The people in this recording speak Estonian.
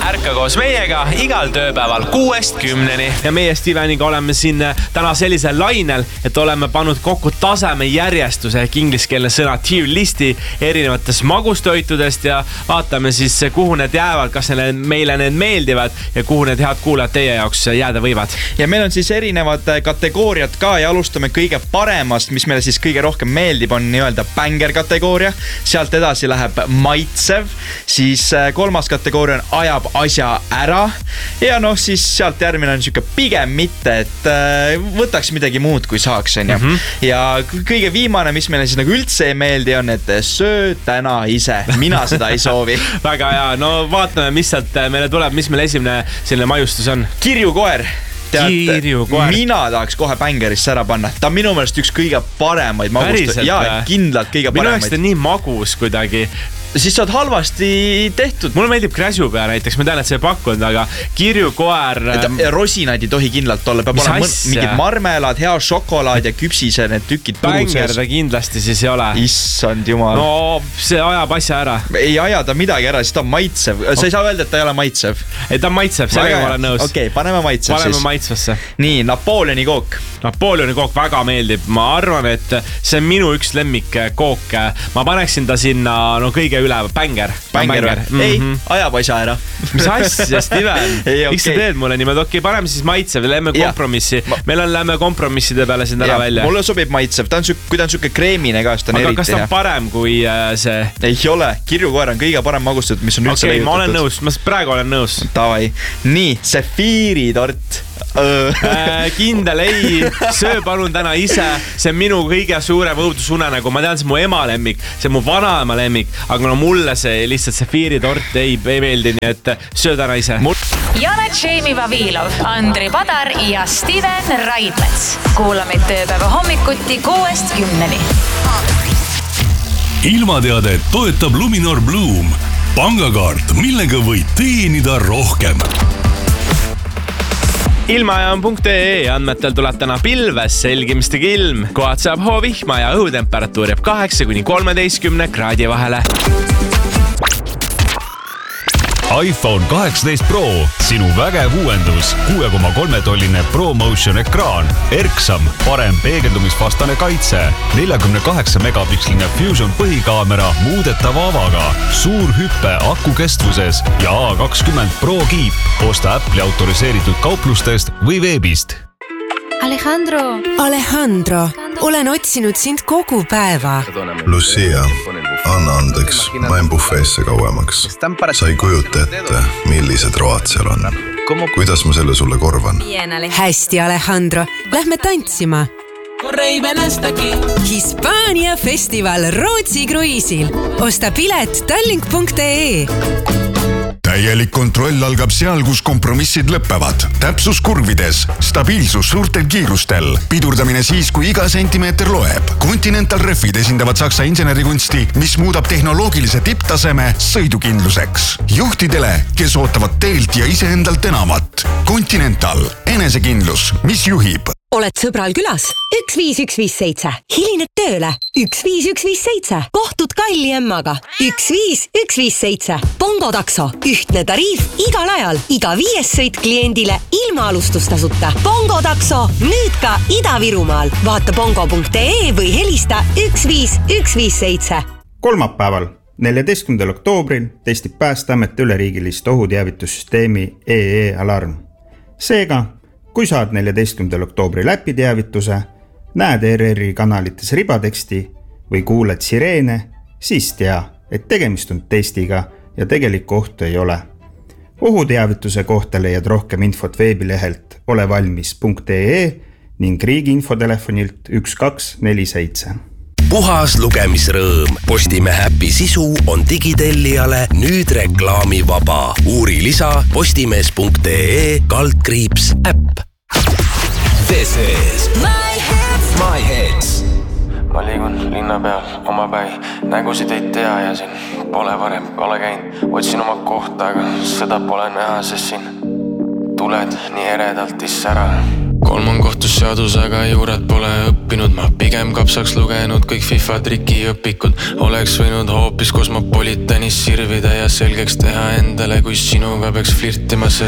ärka koos meiega igal tööpäeval 6-10. Ja meie Steveniga oleme siin täna sellisel lainel, et oleme pannud kokku taseme järjestuse ehk ingliskeelne sõna tier listi erinevatest magustoitudest ja vaatame siis, kuhu need jäävad, kas meile need meeldivad ja kuhu need head kuulajad teie jaoks jääda võivad. Ja meil on siis erinevad kategooriad ka ja alustame kõige paremast, mis meile siis kõige rohkem meeldib, on nii-öelda banger kategooria. Sealt edasi läheb maitsev, siis kolmas kategooria on ajab asja ära ja siis sealt järgmine on siuke pigem mitte, et võtaks midagi muud kui saaks. Ja kõige viimane, mis meile siis nagu üldse ei meeldi, on, et söö täna ise. Mina seda ei soovi. Väga hea, no vaatame, mis sealt meile tuleb, mis meil esimene selline maiustus on. Kirjukoer. Mina tahaks kohe bängerisse ära panna. Ta on minu meelest üks kõige paremaid magust. Ja kindlalt kõige paremaid. Minu jaoks ta nii magus kuidagi. Siis sa oled halvasti tehtud. Mulle meeldib kräsupea näiteks, ma tean, et see ei pakkunud, aga kirjukoer... Rosinaid ei tohi kindlalt olla. Peab olema mingid marmelad, hea šokolaad ja küpsise need tükid. Bänger ta kindlasti siis ei ole. Issand jumal. No see ajab asja ära. Ei aja ta midagi ära, siis ta on maitsev. Sa ei saa öelda, et ta ei ole maitsev. Ei, ta on maitsev, sellega ma olen nõus. Okei, paneme maitsev siis. Paneme maitsvasse. Nii, Napoleoni kook. Napoleoni kook väga meeldib. Ma arvan, et see on minu üks lemmik kook. Ma paneksin ta sinna kõige üle bänger. Ei, ajab asja ära. Mis asja, Steven? Miks sa teed mulle niimoodi? Okei, paneme siis maitsev, lähme kompromissi. Meil on lähme kompromisside peale siin ära välja. Mulle sobib maitsev, kui ta on siuke kreemine ka, siis ta on eriti hea. Aga kas ta on parem kui see? Ei ole, kirjukoer on kõige parem magustatud, mis on üldse leiutatud. Okei, ma olen nõus, ma praegu olen nõus. Tavai. Nii, sefiiritort. Kindel ei, söö palun täna ise. See on minu kõige suurem õudusunenägu. Ma tean, see on mu ema lemmik, see on mu vanaema lemmik, aga mulle see lihtsalt sefiiritort ei meeldi, nii et söö täna ise. Janet Šeimi Vavilov, Andri Padar ja Steven Raidmets. Kuula meid tööpäeva hommikuti 6-10. Ilmateade toetab Luminor Bloom. Pangakaart, millega võid teenida rohkem. Ilmajaam.ee andmetel tuleb täna pilves, selgimistega ilm. Kohad saab hoovihma ja õhutemperatuur jääb 8-13 kraadi vahele. iPhone 18 Pro, sinu vägev uuendus, 6,3-tolline ProMotion ekraan, erksam, parem peegeldumisvastane kaitse, 48 megapiksline Fusion põhikaamera muudetava avaga, suur hüppe aku kestvuses ja A20 Pro kiip. Osta Apple'i autoriseeritud kauplustest või veebist. Alejandro, olen otsinud sind kogu päeva. Lucia, anna andeks, ma jäin bufeesse kauemaks. Sa ei kujuta ette, millised road seal on. Kuidas ma selle sulle korvan? Hästi, Alejandro, lähme tantsima. Hispaania festival Rootsi kruiisil. Osta pilet tallink.ee. Täielik kontroll algab seal, kus kompromissid lõppevad. Täpsus kurvides, stabiilsus suurtel kiirustel, pidurdamine siis, kui iga sentimeeter loeb. Continental Refid esindavad saksa insenerikunsti, mis muudab tehnoloogilise tipptaseme sõidukindluseks. Juhtidele, kes ootavad teelt ja iseendalt enamat. Continental, enesekindlus, mis juhib. Oled sõbral külas? 15157. Hilined tööle? 15157. Kohtud Kalli emmaga? 15157. Bongo takso. Ühtne tariif igal ajal. Iga 5 sõit kliendile ilma alustustasuta. Bongo takso. Nüüd ka Ida-Virumaal. Vaata bongo.ee või helista 15157. Kolmapäeval, 14. oktoobril testib Päästeamet üleriigilist ohuteavitussüsteemi EE Alarm. Seega, kui saad 14. oktoobri läpiteavituse, näed ERR-i kanalites ribateksti või kuuled sireene, siis tea, et tegemist on testiga ja tegelikku ohtu ei ole. Ohuteavituse kohta leiad rohkem infot veebilehelt olevalmis.ee ning riigi infotelefonilt 1247. Puhas lugemisrõõm. Postimehe äpi sisu on digitellijale nüüd reklaamivaba. Uuri lisa postimees.ee/äpp. This is My Hits. Ma liigun linna peal omapäi, nägusid ei tea ja siin pole varem ole käinud. Otsin oma kohta, aga seda pole näha, sest siin tuled nii eredalt issära. kolm on kohtus seadusega, juurat pole õppinud. Ma pigem kapsaks lugenud kõik FIFA trikiõpikud. Oleks võinud hoopis kosmopolitanis sirvida ja selgeks teha endale, kui sinuga peaks flirtima see